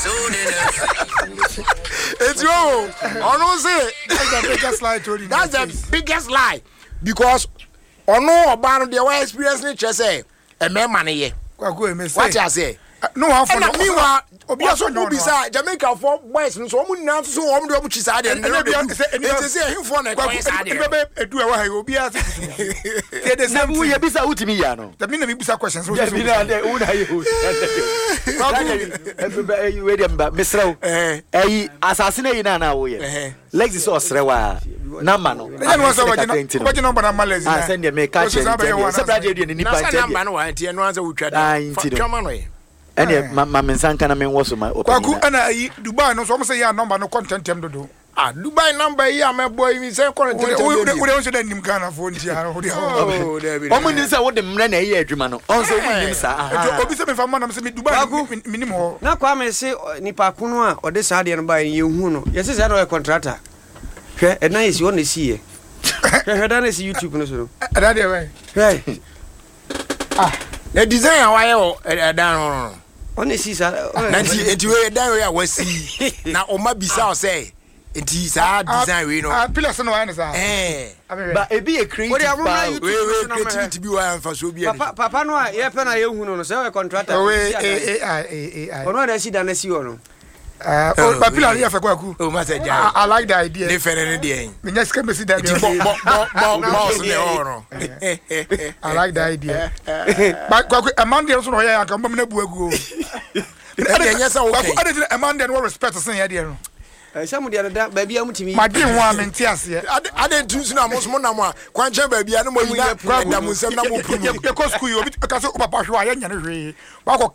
It's you. Ono say that's the biggest lie, Tony. That's the biggest lie because ono oba no dey we experience ni che say e me man ye. What you say? No one for no. Obi aso no bisa Jamaica for boys no so omu nnan so omu do omu chi sa de no be it say him for na kwa sa de edu e wa ha obi ase say the same we bisa utimi ya no that mean me bisa questions so we na de una ye we dem ba misraw asase na yi na wo ye Lexi so osrewa na ma no what number na Malaysia send them me catch say brother dey ni nipa tell number no wa tie no answer we twa de ene ma mensanka na men woso ma kwaku ana yi Dubai no so mo say ya number no content tem do Dubai number yi amebo yi say content tem we don't say nim Ghana phone ti ha ho de o mo ni say wo de mre na yi adwuma no on so wo nim sa obi say me fa man na say me Dubai minim ho na kwa me say nipa kuno a o de sa de no ba ye hu no ye say no contractor hwe e na isi o na si ye hwe da na si YouTube no so da de we hwe the design why o dan on isi sa enti we dan we awasi na o ma bisa o say enti sa design we no pillars no why sa ba e be a creative we creativity bi wa amfa so bi papa no a ye pe na ye hu no say we contractor we ono na si da na si o no but pillar here for kwaku I like the idea they fere dey me just can see that boss le oro I like the idea but kwaku Amanda so no ya kan bam na bu agu e nya sa okay kwaku Amanda no respect say ya dey no some dey da ba bia mutimi ma dey ho amenti ase ade tunsu na mo na mo a kwanche ba bia no mo yina da mo nsem na mo pru ye ko school obi ka so papa hwe ya nya no hwe wa ko